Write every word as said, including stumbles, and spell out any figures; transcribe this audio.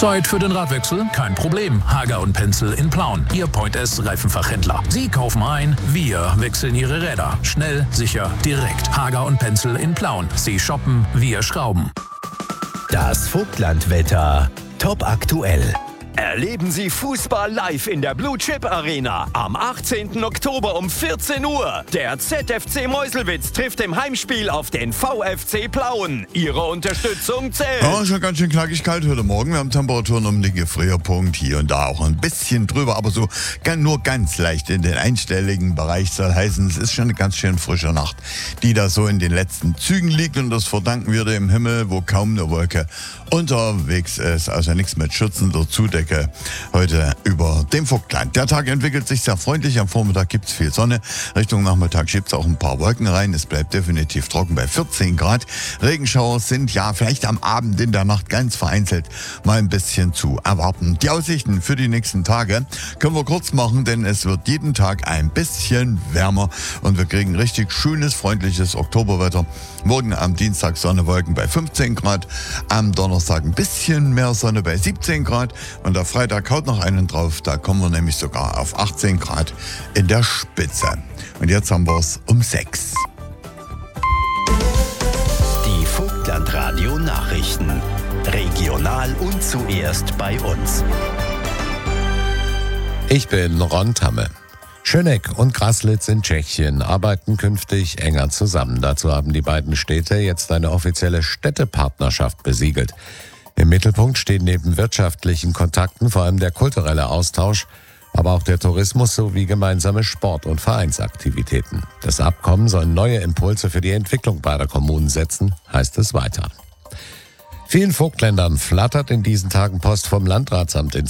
Zeit für den Radwechsel? Kein Problem. Hager und Pencil in Plauen, Ihr Point S Reifenfachhändler. Sie kaufen ein, wir wechseln Ihre Räder. Schnell, sicher, direkt. Hager und Pencil in Plauen. Sie shoppen, wir schrauben. Das Vogtlandwetter. Top aktuell. Erleben Sie Fußball live in der Blue Chip Arena am achtzehnten Oktober um vierzehn Uhr. Der Z F C Meuselwitz trifft im Heimspiel auf den V F C Plauen. Ihre Unterstützung zählt. Ja, schon ganz schön knackig kalt heute Morgen. Wir haben Temperaturen um den Gefrierpunkt, hier und da auch ein bisschen drüber, aber so nur ganz leicht in den einstelligen Bereich soll heißen, es ist schon eine ganz schön frische Nacht, die da so in den letzten Zügen liegt, und das verdanken wir dem Himmel, wo kaum eine Wolke unterwegs ist. Also nichts mit schützender Zudecke heute über dem Vogtland. Der Tag entwickelt sich sehr freundlich. Am Vormittag gibt es viel Sonne. Richtung Nachmittag schiebt es auch ein paar Wolken rein. Es bleibt definitiv trocken bei vierzehn Grad. Regenschauer sind ja vielleicht am Abend in der Nacht ganz vereinzelt mal ein bisschen zu erwarten. Die Aussichten für die nächsten Tage können wir kurz machen, denn es wird jeden Tag ein bisschen wärmer und wir kriegen richtig schönes, freundliches Oktoberwetter. Morgen am Dienstag Sonne, Wolken bei fünfzehn Grad. Am Donnerstag ein bisschen mehr Sonne bei siebzehn Grad. Und der Freitag haut noch einen drauf. Da kommen wir nämlich sogar auf achtzehn Grad in der Spitze. Und jetzt haben wir es um sechs. Die Vogtlandradio Nachrichten. Regional und zuerst bei uns. Ich bin Ron Tamme. Schöneck und Graslitz in Tschechien arbeiten künftig enger zusammen. Dazu haben die beiden Städte jetzt eine offizielle Städtepartnerschaft besiegelt. Im Mittelpunkt stehen neben wirtschaftlichen Kontakten vor allem der kulturelle Austausch, aber auch der Tourismus sowie gemeinsame Sport- und Vereinsaktivitäten. Das Abkommen soll neue Impulse für die Entwicklung beider Kommunen setzen, heißt es weiter. Vielen Vogtländern flattert in diesen Tagen Post vom Landratsamt in